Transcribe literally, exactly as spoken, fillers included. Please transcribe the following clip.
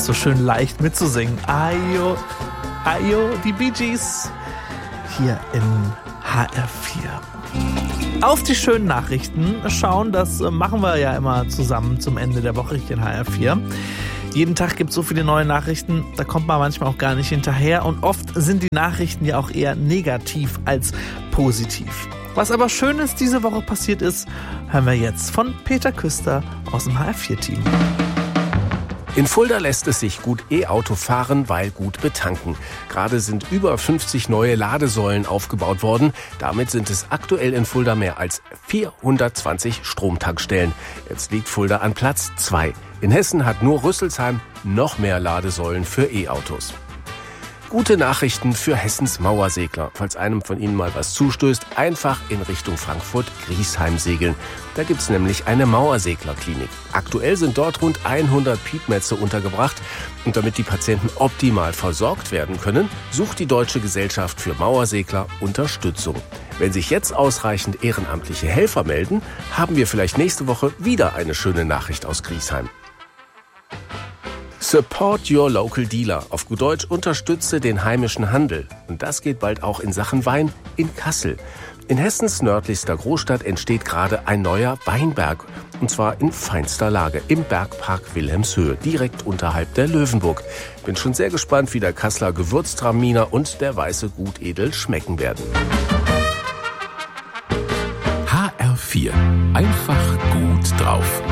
so schön leicht mitzusingen. Ayo, ayo, die Bee Gees hier in H R vier. Auf die schönen Nachrichten schauen, das machen wir ja immer zusammen zum Ende der Woche hier in H R vier. Jeden Tag gibt es so viele neue Nachrichten, da kommt man manchmal auch gar nicht hinterher und oft sind die Nachrichten ja auch eher negativ als positiv. Was aber Schönes diese Woche passiert ist, hören wir jetzt von Peter Küster aus dem H R vier Team. In Fulda lässt es sich gut E-Auto fahren, weil gut betanken. Gerade sind über fünfzig neue Ladesäulen aufgebaut worden. Damit sind es aktuell in Fulda mehr als vierhundertzwanzig Stromtankstellen. Jetzt liegt Fulda an Platz zwei. In Hessen hat nur Rüsselsheim noch mehr Ladesäulen für E-Autos. Gute Nachrichten für Hessens Mauersegler. Falls einem von Ihnen mal was zustößt, einfach in Richtung Frankfurt-Griesheim segeln. Da gibt's nämlich eine Mauerseglerklinik. Aktuell sind dort rund hundert Piepmätze untergebracht. Und damit die Patienten optimal versorgt werden können, sucht die Deutsche Gesellschaft für Mauersegler Unterstützung. Wenn sich jetzt ausreichend ehrenamtliche Helfer melden, haben wir vielleicht nächste Woche wieder eine schöne Nachricht aus Griesheim. Support your local dealer. Auf gut Deutsch, unterstütze den heimischen Handel. Und das geht bald auch in Sachen Wein in Kassel. In Hessens nördlichster Großstadt entsteht gerade ein neuer Weinberg. Und zwar in feinster Lage im Bergpark Wilhelmshöhe, direkt unterhalb der Löwenburg. Bin schon sehr gespannt, wie der Kasseler Gewürztraminer und der weiße Gutedel schmecken werden. H R vier. Einfach gut drauf.